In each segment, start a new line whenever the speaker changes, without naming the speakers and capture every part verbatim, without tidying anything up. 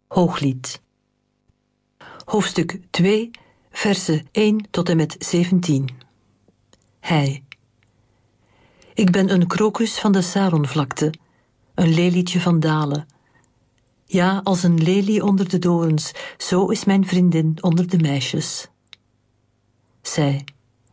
Hooglied. Hoofdstuk twee, versen één tot en met zeventien. Hij. Ik ben een krokus van de Saronvlakte, een lelietje van Dalen. Ja, als een lelie onder de dorens, zo is mijn vriendin onder de meisjes. Zij.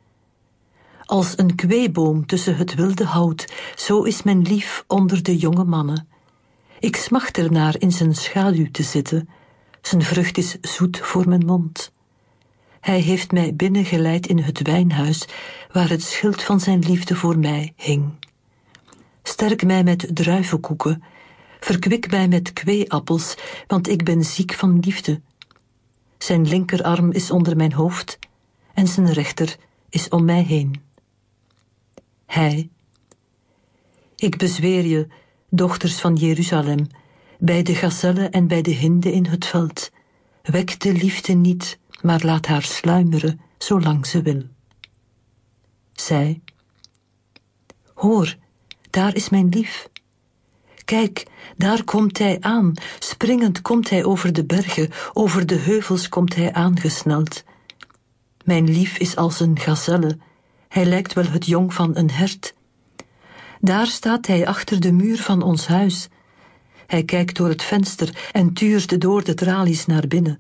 Als een kweeboom tussen het wilde hout, zo is mijn lief onder de jonge mannen. Ik smacht ernaar in zijn schaduw te zitten, zijn vrucht is zoet voor mijn mond. Hij heeft mij binnengeleid in het wijnhuis, waar het schild van zijn liefde voor mij hing. Sterk mij met druivenkoeken, verkwik mij met kweeappels, want ik ben ziek van liefde. Zijn linkerarm is onder mijn hoofd, en zijn rechter is om mij heen. Hij. Ik bezweer je, dochters van Jeruzalem, bij de gazelle en bij de hinde in het veld, wek de liefde niet, maar laat haar sluimeren, zolang ze wil. Zij. Hoor, daar is mijn lief. Kijk, daar komt hij aan, springend komt hij over de bergen, over de heuvels komt hij aangesneld. Mijn lief is als een gazelle, hij lijkt wel het jong van een hert. Daar staat hij achter de muur van ons huis. Hij kijkt door het venster en tuurt door de tralies naar binnen.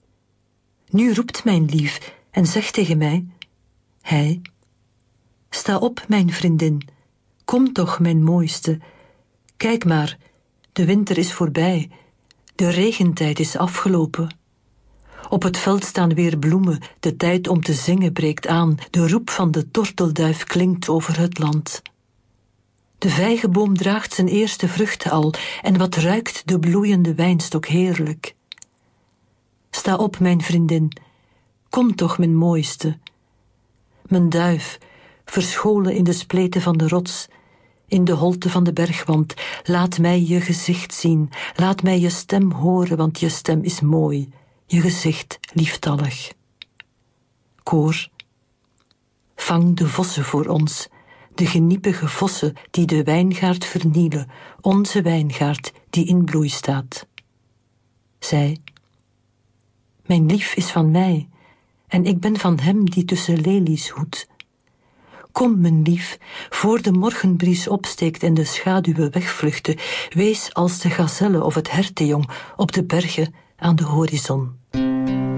Nu roept mijn lief en zegt tegen mij, hij, sta op, mijn vriendin, kom toch, mijn mooiste. Kijk maar, de winter is voorbij, de regentijd is afgelopen. Op het veld staan weer bloemen, de tijd om te zingen breekt aan, de roep van de tortelduif klinkt over het land. De vijgenboom draagt zijn eerste vruchten al, en wat ruikt de bloeiende wijnstok heerlijk. Sta op, mijn vriendin, kom toch, mijn mooiste. Mijn duif, verscholen in de spleten van de rots, in de holte van de bergwand, laat mij je gezicht zien, laat mij je stem horen, want je stem is mooi, je gezicht lieftallig. Koor, vang de vossen voor ons, de geniepige vossen die de wijngaard vernielen, onze wijngaard die in bloei staat. Zij, mijn lief is van mij, en ik ben van hem die tussen lelies hoedt. Kom, mijn lief, voor de morgenbries opsteekt en de schaduwen wegvluchten, wees als de gazelle of het hertenjong op de bergen aan de horizon.